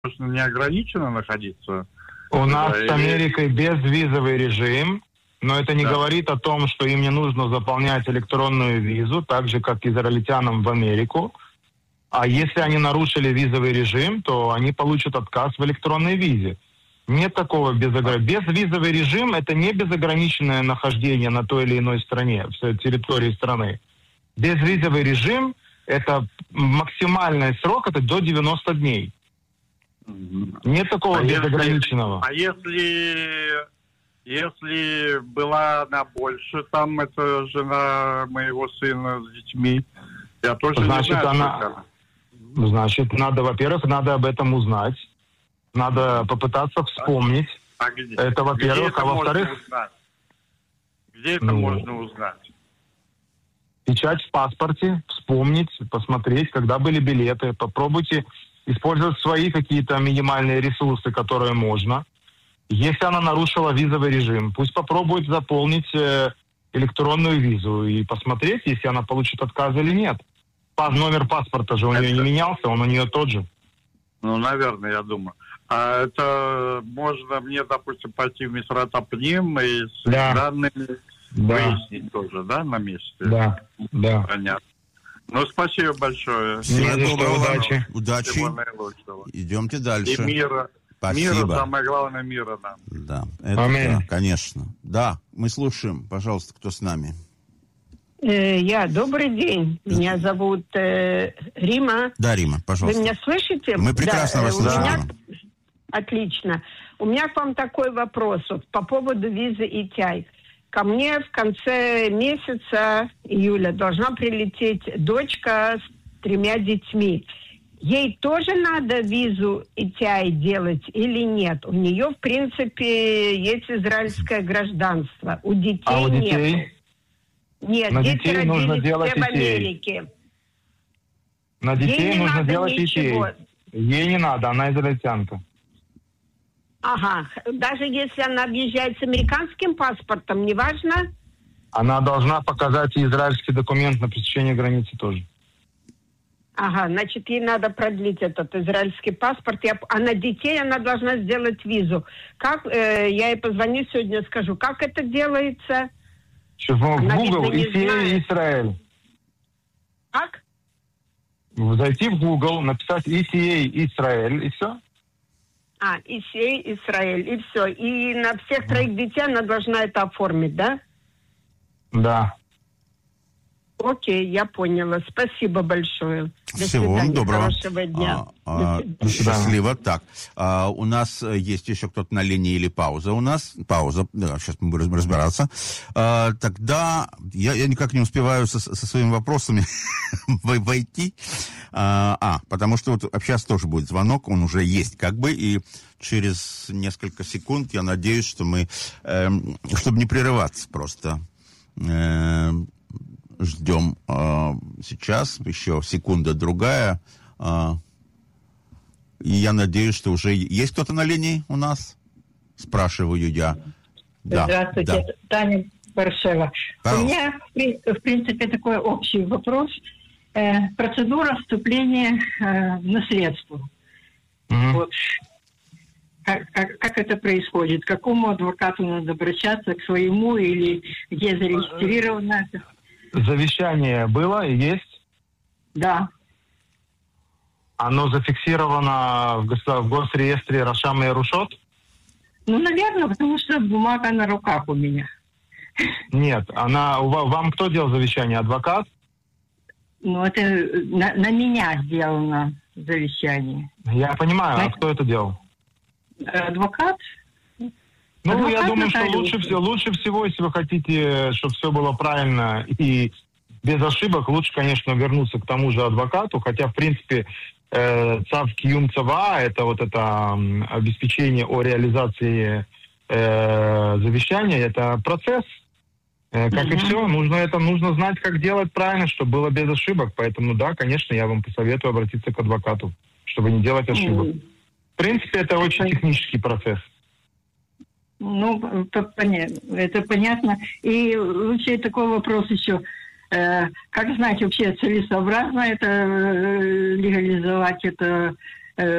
можно неограниченно находиться. У нас с Америкой безвизовый режим, но это не говорит о том, что им не нужно заполнять электронную визу, так же, как израильтянам в Америку. А если они нарушили визовый режим, то они получат отказ в электронной визе. Нет такого безвизовый режим — это не безограниченное нахождение на той или иной стране, в территории страны. Безвизовый режим — это максимальный срок, это до 90 дней. Нет такого безограниченного. Если была она больше, там это жена моего сына с детьми, я тоже не знаю. Значит, надо, во-первых, надо об этом узнать. Надо попытаться вспомнить. Где? Это, во-первых. А во-вторых... Где это можно узнать? Печать в паспорте, вспомнить, посмотреть, когда были билеты. Попробуйте использовать свои какие-то минимальные ресурсы, которые можно. Если она нарушила визовый режим, пусть попробует заполнить электронную визу и посмотреть, если она получит отказ или нет. Номер паспорта же у нее не менялся, он у нее тот же. Ну, наверное, я думаю. А это можно мне, допустим, пойти в Мисрат Апним и с данными выяснить тоже, да, на месте? Да. Понятно. Ну, спасибо большое. Всего доброго. Удачи. Идемте дальше. И мира. Спасибо. Мира, самое главное, мира нам. Да, это да, конечно. Да, мы слушаем. Пожалуйста, кто с нами? Добрый день. Меня зовут Рима. Да, Рима, пожалуйста. Вы меня слышите? Мы прекрасно вас слышим. Отлично. У меня к вам такой вопрос по поводу визы ETI. Ко мне в конце месяца июля должна прилететь дочка с 3 детьми. Ей тоже надо визу ETI делать или нет? У нее, в принципе, есть израильское гражданство. У детей нет. Нет, на дети детей нужно делать в Америке. На детей нужно делать ETI. Ей не надо, она израильтянка. Ага, даже если она въезжает с американским паспортом, неважно? Она должна показать израильский документ на пересечении границы тоже. Ага, значит, ей надо продлить этот израильский паспорт. А на детей она должна сделать визу. Как, я ей позвоню сегодня, скажу, как это делается? В Google ETA Израиль. Как? Зайти в Google, написать ETA Израиль, и все. ETA Израиль, и все. И на всех 3 детей она должна это оформить, да? Да. Окей, я поняла. Спасибо большое. До Всего свидания. доброго. Хорошего дня. Счастливо. Так, у нас есть еще кто-то на линии или пауза у нас? Пауза, да, сейчас мы будем разбираться. Тогда я никак не успеваю со своими вопросами войти. Потому что вот сейчас тоже будет звонок, он уже есть как бы, и через несколько секунд я надеюсь, что мы, чтобы не прерываться просто, ждем сейчас, еще секунда-другая. И я надеюсь, что уже есть кто-то на линии у нас? Спрашиваю я. Да, здравствуйте, да. Таня Баршева. У меня, в принципе, такой общий вопрос. Процедура вступления в наследство. Вот. Как это происходит? К какому адвокату надо обращаться? К своему или где зарегистрировано? Завещание было и есть? Да. Оно зафиксировано в госреестре Рашам и Рушот? Ну, наверное, потому что бумага на руках у меня. Нет, вам кто делал завещание? Адвокат? Ну, это на меня сделано завещание. Я понимаю, а кто это делал? Адвокат? Ну, адвокат я думаю, что нотариус. лучше всего, если вы хотите, чтобы все было правильно и без ошибок, лучше, конечно, вернуться к тому же адвокату, хотя, в принципе, ЦАВ Киюм ЦАВА, это вот это обеспечение о реализации завещания, это процесс. Как и все, нужно знать, как делать правильно, чтобы было без ошибок. Поэтому, да, конечно, я вам посоветую обратиться к адвокату, чтобы не делать ошибок. В принципе, это очень технический процесс. Ну, это понятно. И вообще такой вопрос еще. Как знать, вообще целесообразно это легализовать, это